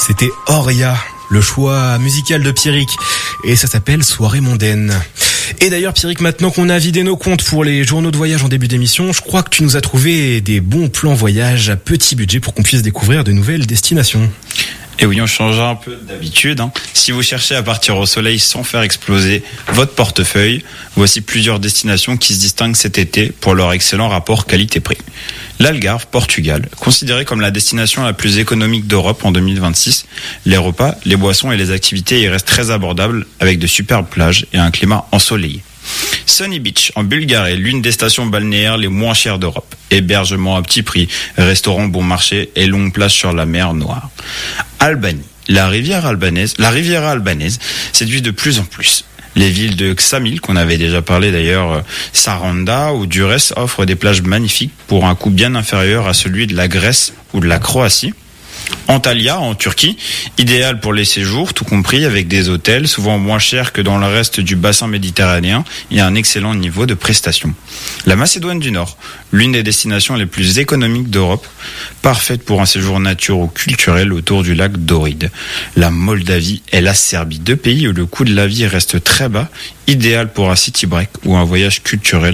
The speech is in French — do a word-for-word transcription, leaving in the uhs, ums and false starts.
C'était Oria, le choix musical de Pierrick, et ça s'appelle Soirée mondaine. Et d'ailleurs Pierrick, maintenant qu'on a vidé nos comptes pour les journaux de voyage en début d'émission, je crois que tu nous as trouvé des bons plans voyage à petit budget pour qu'on puisse découvrir de nouvelles destinations. Et oui, on change un peu d'habitude. Hein. Si vous cherchez à partir au soleil sans faire exploser votre portefeuille, voici plusieurs destinations qui se distinguent cet été pour leur excellent rapport qualité-prix. L'Algarve, Portugal, considérée comme la destination la plus économique d'Europe en deux mille vingt-six, les repas, les boissons et les activités y restent très abordables avec de superbes plages et un climat ensoleillé. Sunny Beach, en Bulgarie, l'une des stations balnéaires les moins chères d'Europe. Hébergement à petit prix, restaurant bon marché et longue plage sur la mer Noire. Albanie, la rivière albanaise, la Riviera albanaise séduit de plus en plus. Les villes de Ksamil, qu'on avait déjà parlé d'ailleurs, Saranda ou Durrës offrent des plages magnifiques pour un coût bien inférieur à celui de la Grèce ou de la Croatie. Antalya, en Turquie, idéal pour les séjours, tout compris, avec des hôtels souvent moins chers que dans le reste du bassin méditerranéen et un excellent niveau de prestation. La Macédoine du Nord, l'une des destinations les plus économiques d'Europe, parfaite pour un séjour naturo-culturel autour du lac Doride. La Moldavie et la Serbie, deux pays où le coût de la vie reste très bas, idéal pour un city break ou un voyage culturel